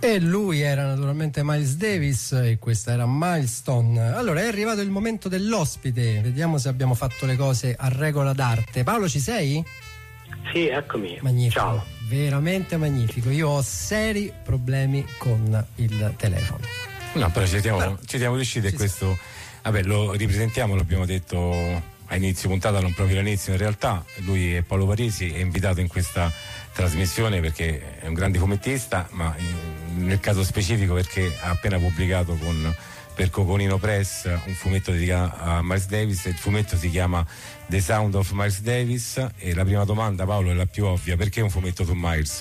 E lui era naturalmente Miles Davis e questa era Milestone. Allora è arrivato il momento dell'ospite, vediamo se abbiamo fatto le cose a regola d'arte. Paolo, ci sei? Sì, eccomi. Magnifico. Ciao. Veramente magnifico. Io ho seri problemi con il telefono. No, però ci siamo riusciti e questo, vabbè, lo ripresentiamo, l'abbiamo detto a inizio puntata, non proprio all'inizio in realtà. Lui è Paolo Parisi, è invitato in questa trasmissione perché è un grande fumettista, ma nel caso specifico perché ha appena pubblicato per Coconino Press un fumetto dedicato a Miles Davis. Il fumetto si chiama The Sound of Miles Davis e la prima domanda, Paolo, è la più ovvia: perché un fumetto su Miles?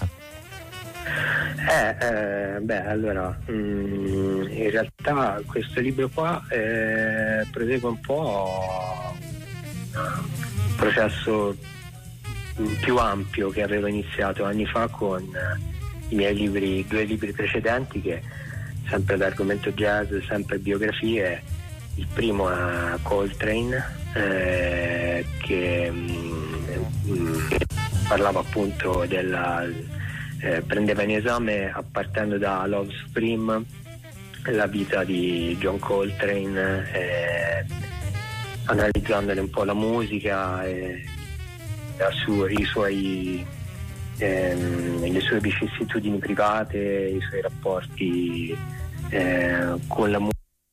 Allora in realtà questo libro qua prosegue un po' un processo più ampio che avevo iniziato anni fa con i miei due libri precedenti, che sempre d'argomento jazz, sempre biografie. Il primo è Coltrane, che parlava appunto prendeva in esame, partendo da Love Supreme, la vita di John Coltrane, analizzandone un po' la musica e le sue vicissitudini private, i suoi rapporti con la musica.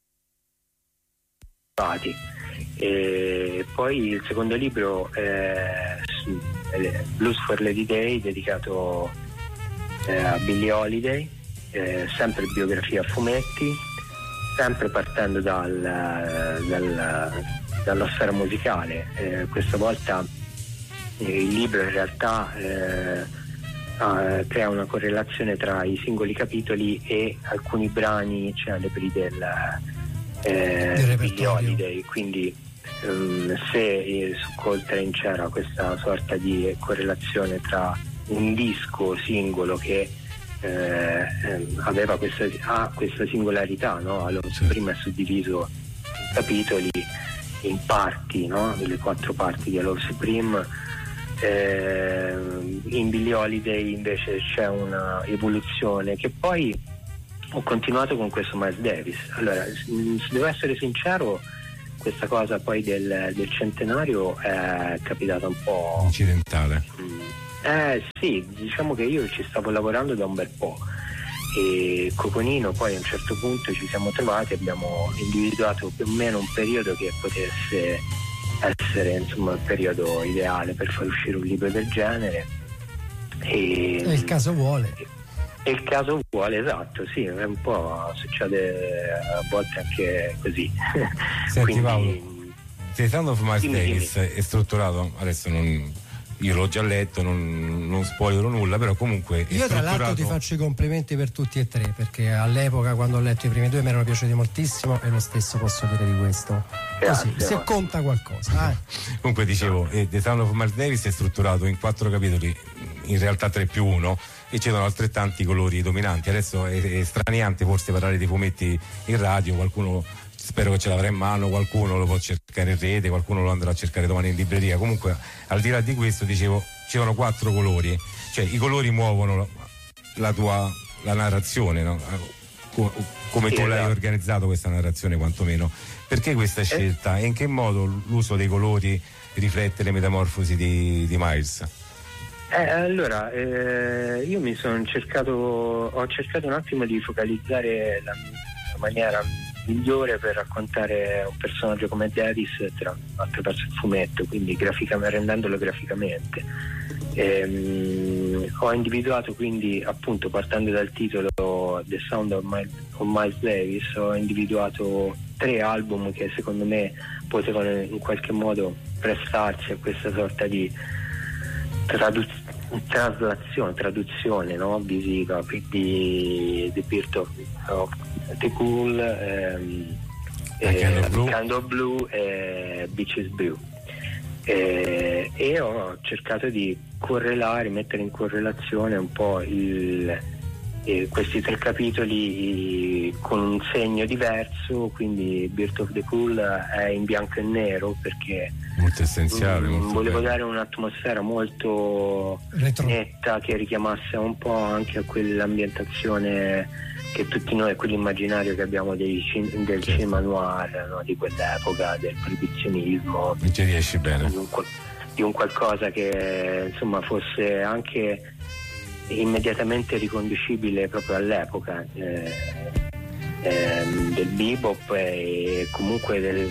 E poi il secondo libro è Blues for Lady Day, dedicato a Billie Holiday, sempre biografia a fumetti, sempre partendo dalla sfera musicale. Questa volta il libro in realtà crea una correlazione tra i singoli capitoli e alcuni brani celebri del Billie Holiday, quindi se su Coltrane c'era questa sorta di correlazione tra un disco singolo che aveva questa singolarità, no? Allora, prima è suddiviso in capitoli, in parti, no? Delle 4 parti di Love Supreme. In Billie Holiday invece c'è una evoluzione che poi ho continuato con questo Miles Davis. Allora, se devo essere sincero, questa cosa poi del centenario è capitata un po' incidentale. Sì, diciamo che io ci stavo lavorando da un bel po', e Coconino poi a un certo punto ci siamo trovati, abbiamo individuato più o meno un periodo che potesse essere, insomma, il periodo ideale per far uscire un libro del genere, e il caso vuole. E il caso vuole, esatto, sì, è un po', succede a volte anche così. Senti, quindi, Paolo, The Sound of Miles Davis è strutturato, adesso io l'ho già letto, non spoilerò nulla, però comunque io tra l'altro ti faccio i complimenti per tutti e tre, perché all'epoca quando ho letto i primi 2 mi erano piaciuti moltissimo, e lo stesso posso dire di questo. Così, se conta qualcosa. Comunque dicevo, The Sound of Miles Davis è strutturato in 4 capitoli, in realtà 3+1, e ci sono altrettanti colori dominanti. Adesso è straniante forse parlare di fumetti in radio, qualcuno spero che ce l'avrà in mano, qualcuno lo può cercare in rete, qualcuno lo andrà a cercare domani in libreria. Comunque, al di là di questo, dicevo, ci sono 4 colori, cioè i colori muovono la narrazione, no? Come tu l'hai organizzato questa narrazione, quantomeno. Perché questa scelta e in che modo l'uso dei colori riflette le metamorfosi di Miles? Allora, io ho cercato un attimo di focalizzare la maniera migliore per raccontare un personaggio come Davis attraverso il fumetto, quindi rendendolo graficamente. Ho individuato quindi, appunto, partendo dal titolo The Sound of Miles Davis, ho individuato 3 album che secondo me potevano in qualche modo prestarsi a questa sorta di traduzione, no? Visiva, quindi The Birth of the Cool, Kind of Blue e Beaches Blue, e ho cercato di mettere in correlazione un po' questi 3 capitoli con un segno diverso, quindi Birth of the Pool è in bianco e nero perché molto essenziale, molto volevo bello. dare un'atmosfera molto netta che richiamasse un po' anche a quell'ambientazione che tutti noi, quell'immaginario che abbiamo del cinema noir, no? Di quell'epoca, del proibizionismo, non ci riesci bene, di un qualcosa che insomma fosse anche immediatamente riconducibile proprio all'epoca del bebop e comunque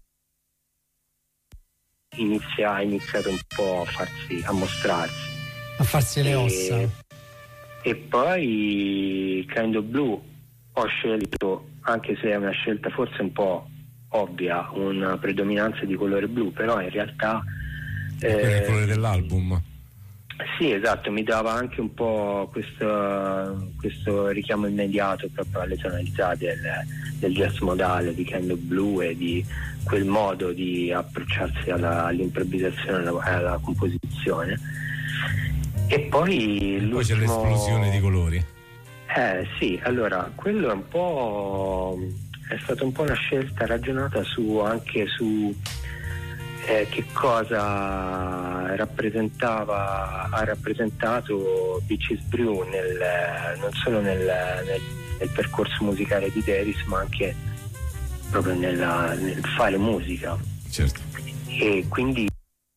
ha iniziato un po' a mostrarsi, le ossa. e poi Kind of Blue ho scelto, anche se è una scelta forse un po' ovvia, una predominanza di colore blu, però in realtà quello è il colore dell'album. Sì, esatto, mi dava anche un po' questo richiamo immediato proprio alle tonalità del jazz modale di Kind of Blue e di quel modo di approcciarsi all'improvvisazione e alla composizione. E poi c'è l'esplosione di colori. Sì, allora quello è stata un po' una scelta ragionata anche su che cosa ha rappresentato Beaches Brew non solo nel percorso musicale di Davis, ma anche proprio nel fare musica. Certo. E quindi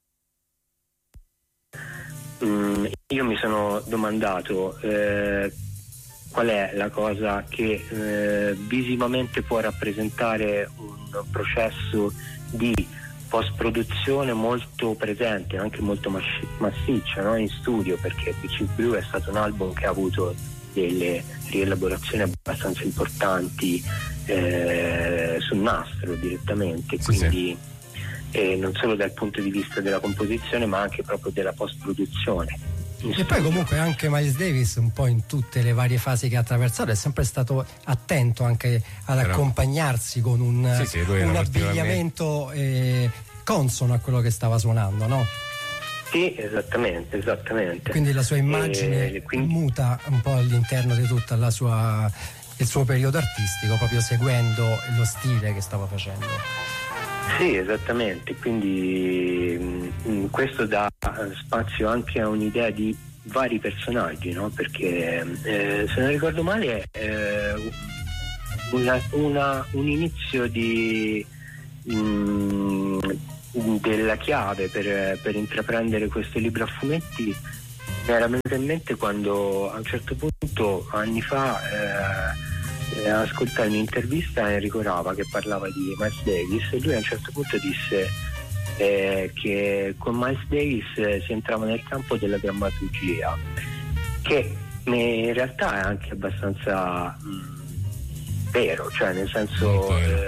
io mi sono domandato qual è la cosa che visivamente può rappresentare un processo di post-produzione molto presente, anche molto massiccia, no? In studio, perché Beaches Brew è stato un album che ha avuto delle rielaborazioni abbastanza importanti sul nastro direttamente, quindi non solo dal punto di vista della composizione ma anche proprio della post-produzione. E poi comunque anche Miles Davis un po' in tutte le varie fasi che ha attraversato è sempre stato attento anche ad accompagnarsi con un abbigliamento consono a quello che stava suonando, no? Sì, esattamente. Quindi la sua immagine muta un po' all'interno di tutta il suo periodo artistico, proprio seguendo lo stile che stava facendo. Sì, esattamente, quindi questo dà spazio anche a un'idea di vari personaggi, no? Perché se non ricordo male un inizio della chiave per intraprendere questo libro a fumetti mi era venuto in mente quando a un certo punto, anni fa, ascoltai un'intervista a Enrico Rava che parlava di Miles Davis e lui a un certo punto disse che con Miles Davis si entrava nel campo della drammaturgia, che in realtà è anche abbastanza vero, cioè nel senso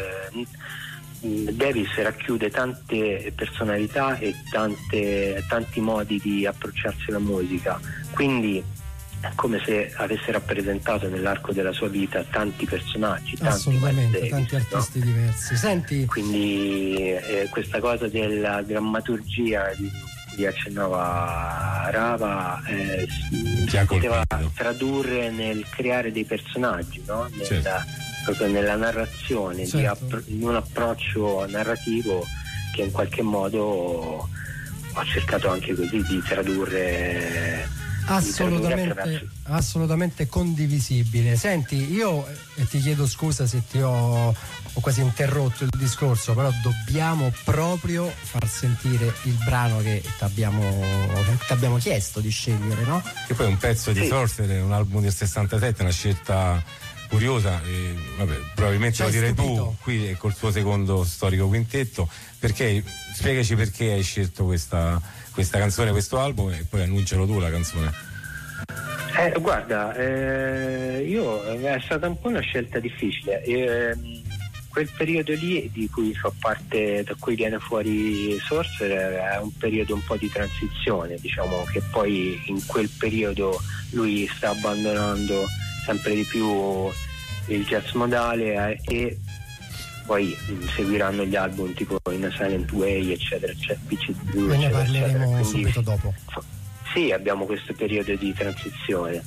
Davis racchiude tante personalità e tanti modi di approcciarsi alla musica, quindi è come se avesse rappresentato nell'arco della sua vita tanti personaggi, assolutamente, tanti artisti diversi. Senti, quindi questa cosa della drammaturgia di accennava Rava poteva tradurre nel creare dei personaggi, no? Proprio nella narrazione, certo. In un approccio narrativo che in qualche modo ho cercato anche così di tradurre. Assolutamente condivisibile. Senti, io ti chiedo scusa se ti ho quasi interrotto il discorso, però dobbiamo proprio far sentire il brano che ti abbiamo chiesto di scegliere, no? Che poi è un pezzo di Sorcerer, un album del 67, una scelta curiosa, probabilmente lo direi tu qui col tuo secondo storico quintetto. Perché spiegaci perché hai scelto questa canzone, questo album, e poi annuncialo tu la canzone. Guarda, è stata un po' una scelta difficile. Quel periodo lì di cui fa parte, da cui viene fuori Sorcerer, è un periodo un po' di transizione, diciamo, che poi in quel periodo lui sta abbandonando sempre di più il jazz modale e poi seguiranno gli album tipo In a Silent Way, eccetera, Beaches Brew, ne parleremo subito dopo. Sì, abbiamo questo periodo di transizione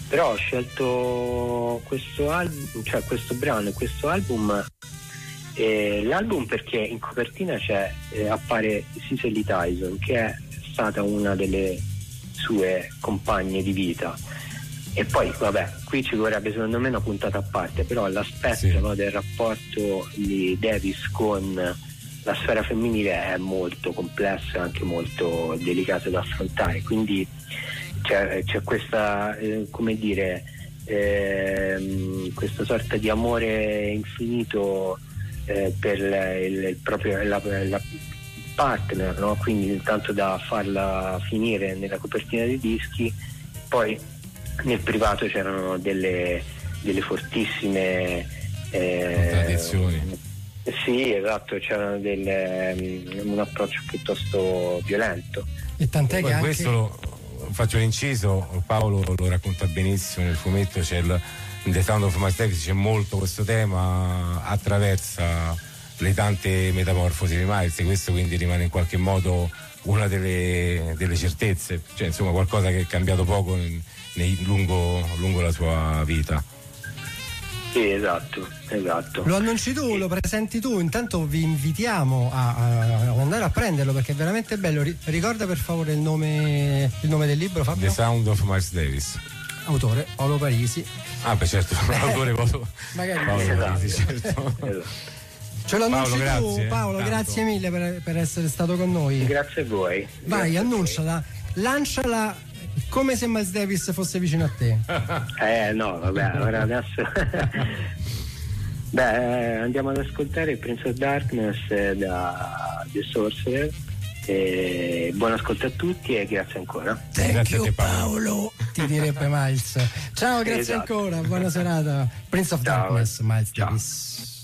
Però ho scelto questo album, cioè questo brano e questo album, l'album perché in copertina appare Cicely Tyson, che è stata una delle sue compagne di vita. E poi vabbè, qui ci vorrebbe secondo me una puntata a parte, però l'aspetto sì, no, del rapporto di Davis con la sfera femminile è molto complesso e anche molto delicato da affrontare, quindi c'è questa come dire questa sorta di amore infinito per proprio la partner, no? Quindi tanto da farla finire nella copertina dei dischi, poi nel privato c'erano delle fortissime contraddizioni. Sì, esatto, c'era un approccio piuttosto violento. E tant'è Poi che anche questo faccio l'inciso, Paolo lo racconta benissimo nel fumetto, in The Sound of Miles Davis c'è molto questo tema, attraversa le tante metamorfosi di Miles, e questo quindi rimane in qualche modo una delle certezze, cioè insomma qualcosa che è cambiato poco lungo la sua vita. Sì, esatto. Lo annunci tu, lo presenti tu, intanto vi invitiamo a andare a prenderlo perché è veramente bello. Ricorda per favore il nome del libro, Fabio? The Sound of Miles Davis. Autore Paolo Parisi. Ah beh certo, l'autore Paolo Parisi, certo. Ce lo annunci Paolo, tu, Paolo, tanto. Grazie mille per essere stato con noi. Grazie a voi. Vai, annunciala, lanciala come se Miles Davis fosse vicino a te. No, vabbè, ora adesso andiamo ad ascoltare il Prince of Darkness da The Sorcerer. Buon ascolto a tutti e grazie ancora. Thank you, Paolo, ti direbbe Miles. Ciao, grazie Esatto. ancora, buona serata. Prince of Ciao. Darkness, Miles Ciao. Davis.